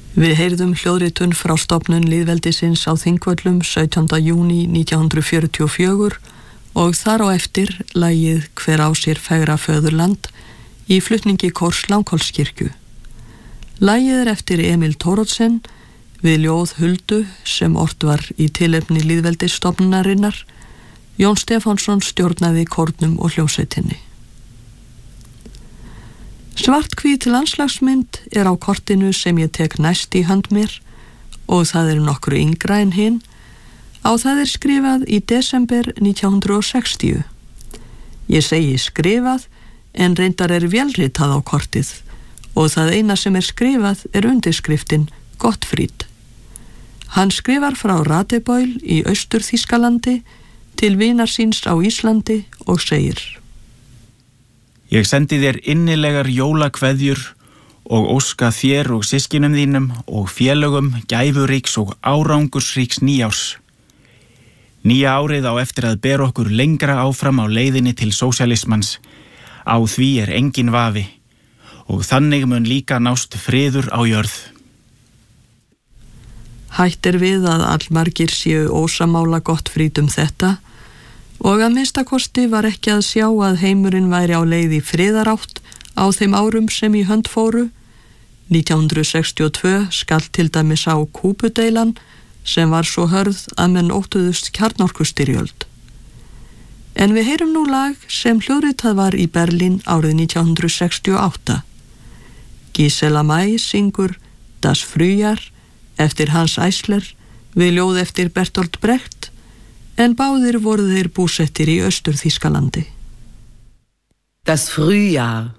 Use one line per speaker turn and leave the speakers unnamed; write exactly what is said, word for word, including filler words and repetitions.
Við heyrðum hljóðritun frá stofnun lýðveldisins á Þingvöllum sautjánda júní nítján hundruð fjörutíu og fjögur og þar á eftir lagið Hver á sér fegra föðurland í flutningi kórs Langholtskirkju. Lagið er eftir Emil Thoroddsen við ljóð Huldu sem ort var í tilefni lýðveldisstofnunarinnar. Jón Stefánsson stjórnaði kórnum og hljómsveitinni. Svarthvít landslagsmynd er á kortinu sem ég tek næst í hönd mér og það er nokkru yngra en hinn. Á það er skrifað í desember nítján hundruð sextíu. Ég segi skrifað en reyndar er vélritað á kortið og það eina sem er skrifað er undirskriftin Gottfried. Hann skrifar frá Radebeul í Austur-Þýskalandi til vinar síns á Íslandi og segir:
Ég sendi þér innilegar jólakveðjur og óska þér og systkinum þínum og félögum gæfuríks og árangursríks nýjárs. Nýja árið á eftir að bera okkur lengra áfram á leiðinni til sósíalismans. Á því er engin vafi og þannig mun líka nást friður á jörð.
Hætt er við að allmargir séu ósamála Gottfried um þetta og að minnstakosti var ekki að sjá að heimurinn væri á leið í friðarátt á þeim árum sem í hönd fóru. nítján hundruð sextíu og tvö skall til dæmis á Kúbudeilan sem var svo hörð að menn óttuðust kjarnorkustyrjöld. En við heyrum nú lag sem hljóðritað var í Berlín árið nítján hundruð sextíu og átta. Gisela May syngur Das Frühjahr eftir Hans Eisler við ljóð eftir Bertolt Brecht, en báðir voru þeir búsettir í Austur-Þýskalandi.
Das Frühjahr.